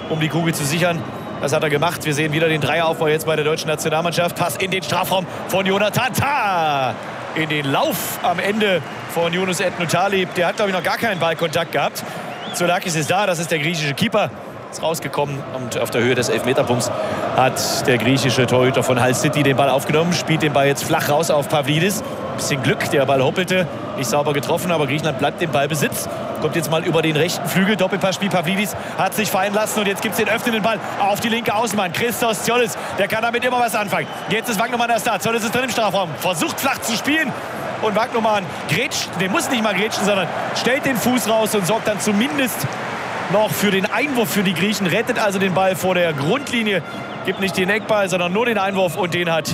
S7: um die Kugel zu sichern. Das hat er gemacht. Wir sehen wieder den Dreieraufbau jetzt bei der deutschen Nationalmannschaft. Pass in den Strafraum von Jonathan Tah. In den Lauf am Ende von Yunus Etnu Talip. Der hat, glaube ich, noch gar keinen Ballkontakt gehabt. Zoulakis ist da, das ist der griechische Keeper. Ist rausgekommen und auf der Höhe des Elfmeterpunkts hat der griechische Torhüter von Hull City den Ball aufgenommen. Spielt den Ball jetzt flach raus auf Pavlidis. Bisschen Glück, der Ball hoppelte. Nicht sauber getroffen, aber Griechenland bleibt im Ballbesitz. Kommt jetzt mal über den rechten Flügel. Doppelpassspiel. Pavlidis hat sich fallen lassen. Und jetzt gibt es den öffnenden Ball auf die linke Außenbahn. Christos Tzolis, der kann damit immer was anfangen. Jetzt ist Wagnumann erst da. Tzolis ist drin im Strafraum. Versucht flach zu spielen. Und Wagnumann grätscht, der muss nicht mal grätschen, sondern stellt den Fuß raus und sorgt dann zumindest noch für den Einwurf für die Griechen. Rettet also den Ball vor der Grundlinie. Gibt nicht den Eckball, sondern nur den Einwurf. Und den hat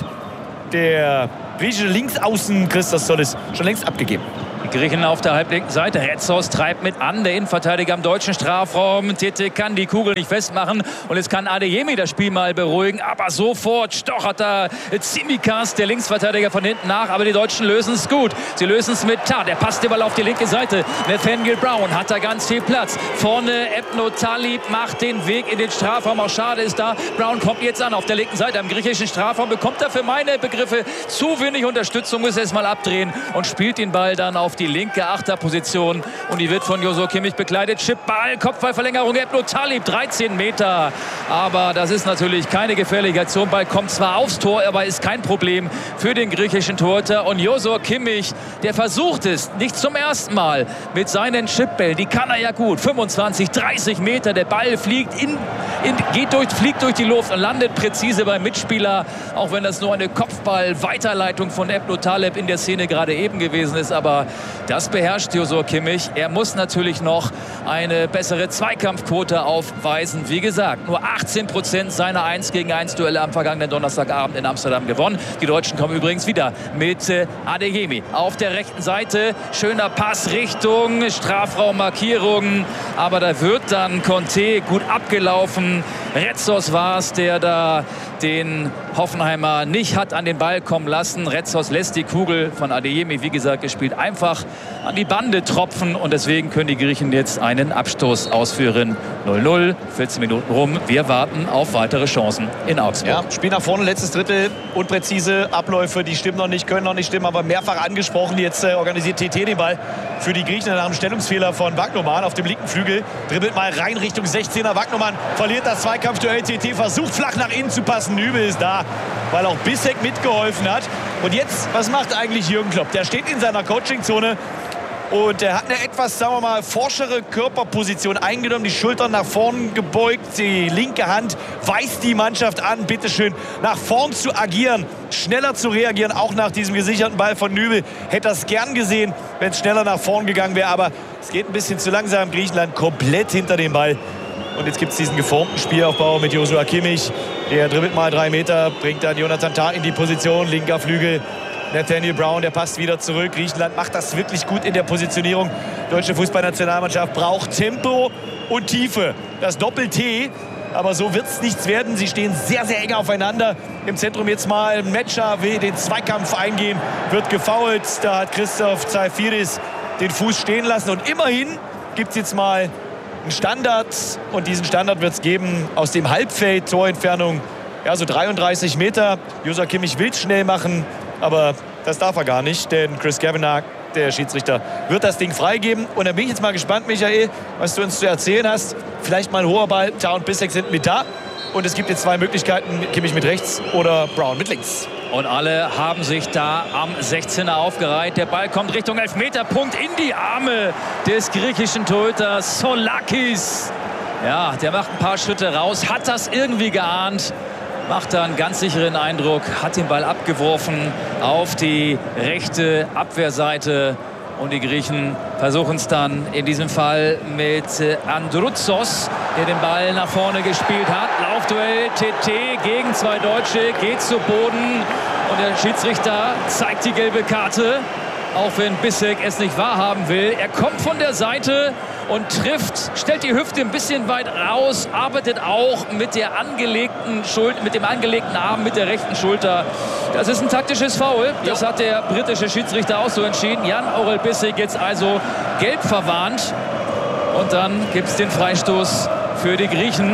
S7: der griechische Linksaußen Christos Tzolis schon längst abgegeben.
S10: Die Griechen auf der halblinken Seite. Retzos treibt mit an. Der Innenverteidiger im deutschen Strafraum. Tete kann die Kugel nicht festmachen. Und jetzt kann Adeyemi das Spiel mal beruhigen. Aber sofort stochert da Tsimikas, der Linksverteidiger, von hinten nach. Aber die Deutschen lösen es gut. Sie lösen es mit Tah. Der passt den Ball auf die linke Seite. Nathaniel Brown hat da ganz viel Platz. Vorne Etnu Talip macht den Weg in den Strafraum. Auch schade ist da. Brown kommt jetzt an auf der linken Seite. Am griechischen Strafraum bekommt er für meine Begriffe zu wenig Unterstützung. Muss erst mal abdrehen und spielt den Ball dann auf die linke Achterposition. Und die wird von Joshua Kimmich begleitet. Chipball, Kopfballverlängerung. Etnu Talip, dreizehn Meter. Aber das ist natürlich keine gefährliche Aktion. Ball kommt zwar aufs Tor, aber ist kein Problem für den griechischen Torhüter. Und Joshua Kimmich, der versucht es nicht zum ersten Mal mit seinen Chipbällen. Die kann er ja gut. fünfundzwanzig, dreißig Meter. Der Ball fliegt, in, in, geht durch, fliegt durch die Luft und landet präzise beim Mitspieler. Auch wenn das nur eine Kopfball-Weiterleitung von Etnu Talip in der Szene gerade eben gewesen ist. Aber das beherrscht Joshua Kimmich. Er muss natürlich noch eine bessere Zweikampfquote aufweisen. Wie gesagt, nur achtzehn Prozent seiner eins gegen eins Duelle am vergangenen Donnerstagabend in Amsterdam gewonnen. Die Deutschen kommen übrigens wieder mit äh, Adeyemi auf der rechten Seite. Schöner Pass Richtung Strafraummarkierung. Aber da wird dann Conte gut abgelaufen. Retzos war es, der da den Hoffenheimer nicht hat an den Ball kommen lassen. Retzos lässt die Kugel von Adeyemi, wie gesagt, gespielt, einfach an die Bande tropfen. Und deswegen können die Griechen jetzt einen Abstoß ausführen. null null, vierzehn Minuten rum. Wir warten auf weitere Chancen in Augsburg.
S7: Ja, Spiel nach vorne, letztes Drittel. Unpräzise Abläufe, die stimmen noch nicht, können noch nicht stimmen, aber mehrfach angesprochen. Jetzt äh, organisiert T T den Ball für die Griechen nach einem Stellungsfehler von Wagnumann auf dem linken Flügel. Dribbelt mal rein Richtung sechzehner. Wagnumann verliert das Zweikampfduell. T T versucht flach nach innen zu passen. Nübel ist da, weil auch Bissek mitgeholfen hat. Und jetzt, was macht eigentlich Jürgen Klopp? Der steht in seiner Coachingzone und er hat eine etwas, sagen wir mal, forschere Körperposition eingenommen. Die Schultern nach vorn gebeugt, die linke Hand weist die Mannschaft an, bitteschön nach vorn zu agieren, schneller zu reagieren, auch nach diesem gesicherten Ball von Nübel. Hätte das gern gesehen, wenn es schneller nach vorn gegangen wäre, aber es geht ein bisschen zu langsam. Griechenland komplett hinter dem Ball. Und jetzt gibt es diesen geformten Spielaufbau mit Joshua Kimmich. Der dribbelt mal drei Meter, bringt dann Jonathan Tah in die Position, linker Flügel. Nathaniel Brown, der passt wieder zurück. Griechenland macht das wirklich gut in der Positionierung. Deutsche Fußballnationalmannschaft braucht Tempo und Tiefe. Das Doppel-T. Aber so wird es nichts werden. Sie stehen sehr, sehr eng aufeinander. Im Zentrum jetzt mal Metscher will den Zweikampf eingehen. Wird gefoult. Da hat Christoph Tsafiris den Fuß stehen lassen. Und immerhin gibt es jetzt mal einen Standard. Und diesen Standard wird es geben aus dem Halbfeld. Torentfernung, ja, so dreiunddreißig Meter. Joshua Kimmich will es schnell machen. Aber das darf er gar nicht, denn Chris Kavanagh, der Schiedsrichter, wird das Ding freigeben. Und dann bin ich jetzt mal gespannt, Michael, was du uns zu erzählen hast. Vielleicht mal ein hoher Ball, Tah und Bissek sind mit da. Und es gibt jetzt zwei Möglichkeiten, Kimmich mit rechts oder Brown mit links.
S10: Und alle haben sich da am sechzehner aufgereiht. Der Ball kommt Richtung Elfmeterpunkt in die Arme des griechischen Torhüters Zoulakis. Ja, der macht ein paar Schritte raus, hat das irgendwie geahnt. Macht da einen ganz sicheren Eindruck, hat den Ball abgeworfen auf die rechte Abwehrseite. Und die Griechen versuchen es dann in diesem Fall mit Androutsos, der den Ball nach vorne gespielt hat. Laufduell, T T gegen zwei Deutsche, geht zu Boden. Und der Schiedsrichter zeigt die gelbe Karte, auch wenn Bissek es nicht wahrhaben will. Er kommt von der Seite und trifft, stellt die Hüfte ein bisschen weit raus, arbeitet auch mit der angelegten Schulter, mit dem angelegten Arm, mit der rechten Schulter. Das ist ein taktisches Foul. Das hat der britische Schiedsrichter auch so entschieden. Jan Orel Bissek jetzt also gelb verwarnt. Und dann gibt es den Freistoß für die Griechen.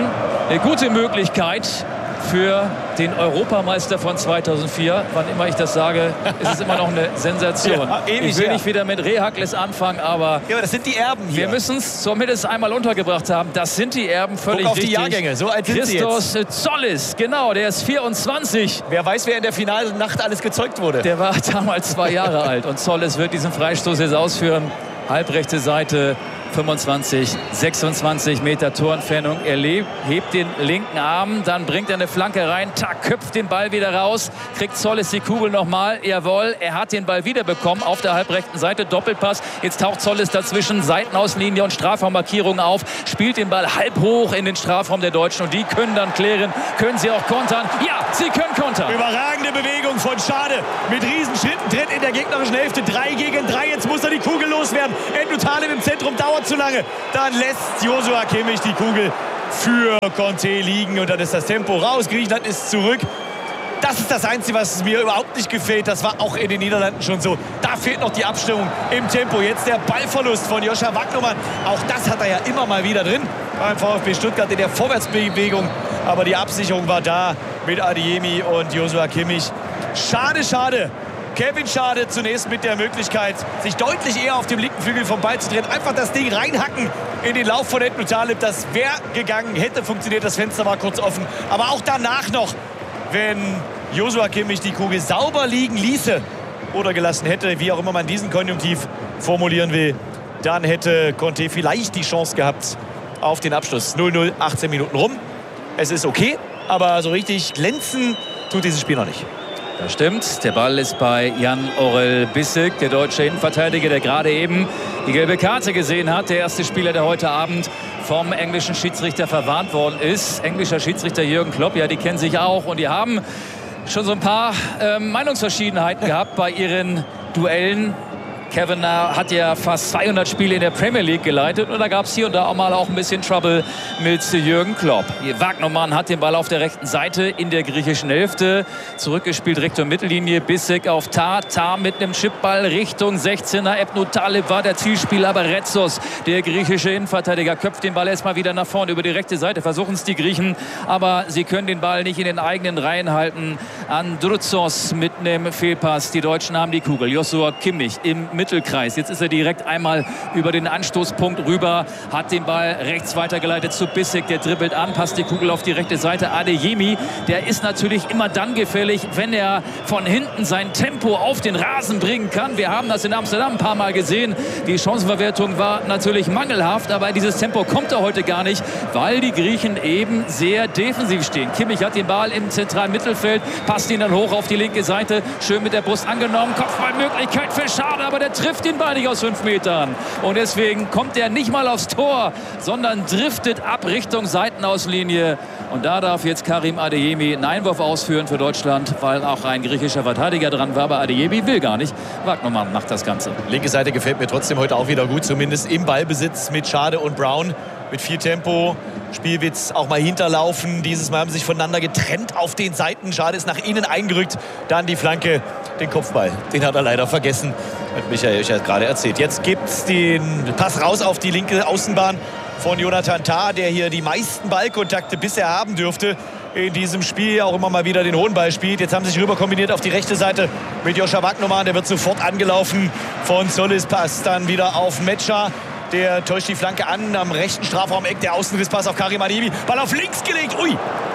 S10: eine gute Möglichkeit für den Europameister von zweitausendvier. Wann immer ich das sage, ist es immer noch eine Sensation. Ja, ich will nicht wieder mit Rehakles anfangen, aber,
S7: ja, aber das sind die Erben hier.
S10: Wir müssen es zumindest einmal untergebracht haben. Das sind die Erben, völlig
S7: Guck auf
S10: richtig.
S7: Die Jahrgänge, so alt sind sie jetzt.
S10: Christos Tsollis, genau, der ist vierundzwanzig.
S7: Wer weiß, wer in der finalen Nacht alles gezeugt wurde.
S10: Der war damals zwei Jahre alt und Tsollis wird diesen Freistoß jetzt ausführen. Halbrechte Seite, fünfundzwanzig, sechsundzwanzig Meter Torentfernung. Er hebt den linken Arm, dann bringt er eine Flanke rein, tack, köpft den Ball wieder raus, kriegt Tsollis die Kugel nochmal. Jawohl, er hat den Ball wieder bekommen auf der halbrechten Seite, Doppelpass. Jetzt taucht Tsollis dazwischen, Seitenauslinie und Strafraummarkierung auf, spielt den Ball halb hoch in den Strafraum der Deutschen und die können dann klären. Können sie auch kontern? Ja, sie können kontern.
S7: Überragende Bewegung von Schade mit Riesenschritten, tritt in der gegnerischen Hälfte, drei gegen drei. Jetzt muss er die Kugel loswerden. Endo Taleb im Zentrum, dauert zu lange. Dann lässt Joshua Kimmich die Kugel für Conte liegen und dann ist das Tempo raus. Griechenland ist zurück. Das ist das Einzige, was mir überhaupt nicht gefällt. Das war auch in den Niederlanden schon so. Da fehlt noch die Abstimmung im Tempo. Jetzt der Ballverlust von Joscha Wagnumann. Auch das hat er ja immer mal wieder drin beim VfB Stuttgart in der Vorwärtsbewegung. Aber die Absicherung war da mit Adeyemi und Joshua Kimmich. Schade, schade. Kevin Schade zunächst mit der Möglichkeit, sich deutlich eher auf dem linken Flügel vom Ball zu drehen. Einfach das Ding reinhacken in den Lauf von Endo Taleb. Das wäre gegangen, hätte funktioniert. Das Fenster war kurz offen. Aber auch danach noch, wenn Joshua Kimmich die Kugel sauber liegen ließe oder gelassen hätte, wie auch immer man diesen Konjunktiv formulieren will, dann hätte Conte vielleicht die Chance gehabt auf den Abschluss. null null, achtzehn Minuten rum. Es ist okay, aber so richtig glänzen tut dieses Spiel noch nicht.
S10: Das stimmt. Der Ball ist bei Jan-Orel Bissek, der deutsche Innenverteidiger, der gerade eben die gelbe Karte gesehen hat. Der erste Spieler, der heute Abend vom englischen Schiedsrichter verwarnt worden ist. Englischer Schiedsrichter Jürgen Klopp, ja, die kennen sich auch. Und die haben schon so ein paar äh, Meinungsverschiedenheiten gehabt bei ihren Duellen. Kevin hat ja fast zweihundert Spiele in der Premier League geleitet und da gab es hier und da auch mal auch ein bisschen Trouble mit Jürgen Klopp. Wagnumann hat den Ball auf der rechten Seite in der griechischen Hälfte zurückgespielt Richtung Mittellinie. Bissek auf Tar, Tar mit einem Chipball Richtung sechzehner. Endo Taleb war der Zielspieler, aber Retsos, der griechische Innenverteidiger, köpft den Ball erstmal wieder nach vorne über die rechte Seite. Versuchen es die Griechen, aber sie können den Ball nicht in den eigenen Reihen halten. Androuzos mit einem Fehlpass. Die Deutschen haben die Kugel. Joshua Kimmich im Mittelkreis. Jetzt ist er direkt einmal über den Anstoßpunkt rüber, hat den Ball rechts weitergeleitet zu Bissek, der dribbelt an, passt die Kugel auf die rechte Seite. Adeyemi, der ist natürlich immer dann gefährlich, wenn er von hinten sein Tempo auf den Rasen bringen kann. Wir haben das in Amsterdam ein paar Mal gesehen. Die Chancenverwertung war natürlich mangelhaft, aber dieses Tempo kommt er heute gar nicht, weil die Griechen eben sehr defensiv stehen. Kimmich hat den Ball im zentralen Mittelfeld, passt ihn dann hoch auf die linke Seite, schön mit der Brust angenommen, Kopfballmöglichkeit für Schade, aber der trifft den Ball nicht aus fünf Metern. Und deswegen kommt er nicht mal aufs Tor, sondern driftet ab Richtung Seitenauslinie. Und da darf jetzt Karim Adeyemi einen Einwurf ausführen für Deutschland, weil auch ein griechischer Verteidiger dran war. Aber Adeyemi will gar nicht. Wagnumann macht das Ganze.
S7: Linke Seite gefällt mir trotzdem heute auch wieder gut, zumindest im Ballbesitz mit Schade und Brown. Mit viel Tempo, Spielwitz, auch mal hinterlaufen. Dieses Mal haben sie sich voneinander getrennt auf den Seiten. Schade ist nach innen eingerückt. Dann die Flanke, den Kopfball. Den hat er leider vergessen. Hat Michael euch ja gerade erzählt. Jetzt gibt es den Pass raus auf die linke Außenbahn von Jonathan Tah, der hier die meisten Ballkontakte bisher haben dürfte in diesem Spiel, auch immer mal wieder den hohen Ball spielt. Jetzt haben sie sich rüber kombiniert auf die rechte Seite mit Joscha Wagnumann. Der wird sofort angelaufen von Tsollis. Pass dann wieder auf Metscher. Der täuscht die Flanke an am rechten Strafraum-Eck. Der Außenrisspass auf Karim Adeyemi. Ball auf links gelegt. Ui!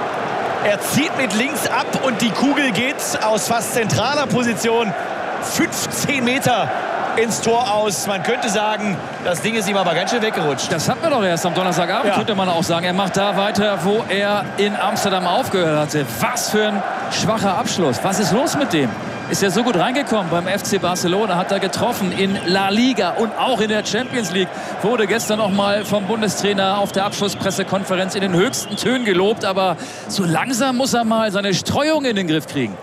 S7: Er zieht mit links ab und die Kugel geht aus fast zentraler Position fünfzehn Meter ins Tor aus. Man könnte sagen, das Ding ist ihm aber ganz schön weggerutscht.
S10: Das hatten wir doch erst am Donnerstagabend, ja. Könnte man auch sagen. Er macht da weiter, wo er in Amsterdam aufgehört hatte. Was für ein schwacher Abschluss. Was ist los mit dem? Ist ja so gut reingekommen beim F C Barcelona, hat er getroffen in La Liga und auch in der Champions League. Wurde gestern noch mal vom Bundestrainer auf der Abschlusspressekonferenz in den höchsten Tönen gelobt. Aber so langsam muss er mal seine Streuung in den Griff kriegen.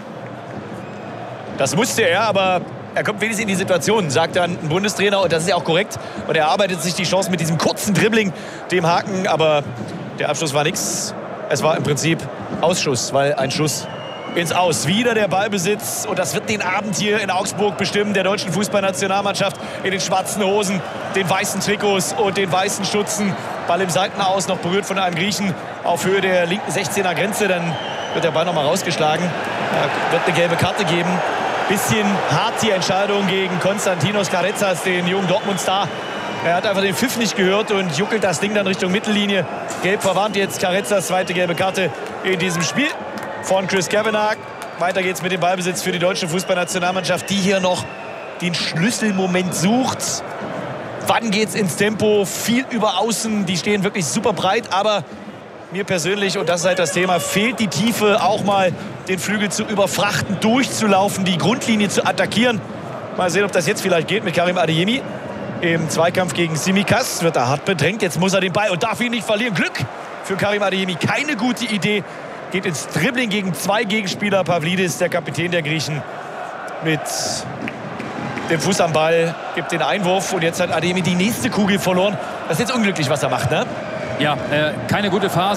S7: Das musste er, aber er kommt wenigstens in die Situation, sagt dann ein Bundestrainer, und das ist ja auch korrekt. Und er erarbeitet sich die Chance mit diesem kurzen Dribbling, dem Haken, aber der Abschluss war nichts. Es war im Prinzip Ausschuss, weil ein Schuss ins Aus. Wieder der Ballbesitz, und das wird den Abend hier in Augsburg bestimmen, der deutschen Fußballnationalmannschaft in den schwarzen Hosen, den weißen Trikots und den weißen Stutzen. Ball im Seitenaus, noch berührt von einem Griechen auf Höhe der linken sechzehner Grenze. Dann wird der Ball nochmal rausgeschlagen. Da wird eine gelbe Karte geben. Bisschen hart die Entscheidung gegen Konstantinos Carezas, den jungen Dortmund-Star. Er hat einfach den Pfiff nicht gehört und juckelt das Ding dann Richtung Mittellinie. Gelb verwarnt jetzt Carezas, zweite gelbe Karte in diesem Spiel von Chris Kavanagh. Weiter geht's mit dem Ballbesitz für die deutsche Fußballnationalmannschaft, die hier noch den Schlüsselmoment sucht. Wann geht's ins Tempo? Viel über außen, die stehen wirklich super breit, aber mir persönlich, und das ist halt das Thema, fehlt die Tiefe, auch mal den Flügel zu überfrachten, durchzulaufen, die Grundlinie zu attackieren. Mal sehen, ob das jetzt vielleicht geht mit Karim Adeyemi. Im Zweikampf gegen Tsimikas wird er hart bedrängt. Jetzt muss er den Ball und darf ihn nicht verlieren. Glück für Karim Adeyemi. Keine gute Idee. Geht ins Dribbling gegen zwei Gegenspieler. Pavlidis, der Kapitän der Griechen, mit dem Fuß am Ball, gibt den Einwurf. Und jetzt hat Adeyemi die nächste Kugel verloren. Das ist jetzt unglücklich, was er macht, ne?
S10: Ja, äh, keine gute Phase.